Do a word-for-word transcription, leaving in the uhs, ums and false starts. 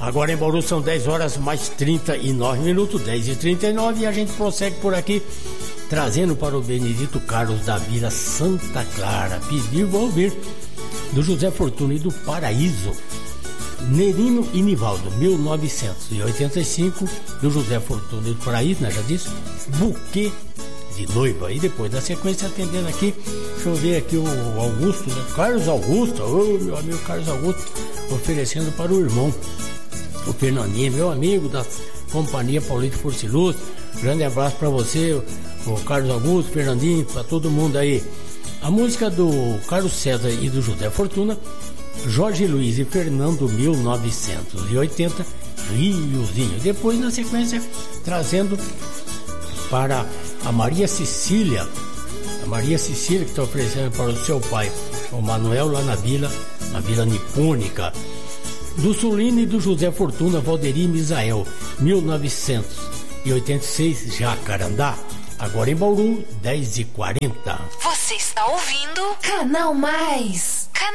Agora em Bauru são dez horas mais trinta e nove minutos, dez e trinta e nove, e a gente prossegue por aqui, trazendo para o Benedito Carlos da Vila Santa Clara. Pediu, vou ouvir, do José Fortuna e do Paraíso. Nerino e Nivaldo, mil novecentos e oitenta e cinco, do José Fortuna e do Paraíso, né, já disse, Buquê de Noiva. E depois da sequência, atendendo aqui, deixa eu ver aqui o Augusto, né? Carlos Augusto, oh, meu amigo Carlos Augusto, oferecendo para o irmão, o Fernandinho, meu amigo da Companhia Paulista Força e Luz. Grande abraço para você, o Carlos Augusto, Fernandinho, para todo mundo aí. A música do Carlos César e do José Fortuna, Jorge Luiz e Fernando, mil novecentos e oitenta, Riozinho. Depois, na sequência, trazendo para a Maria Cecília, a Maria Cecília que está oferecendo para o seu pai, o Manuel, lá na vila, na Vila Nipônica. Do Sulino e do José Fortuna, Valderi Misael, mil novecentos e oitenta e seis, Jacarandá. Agora em Bauru, dez e quarenta. Você está ouvindo Canal Mais.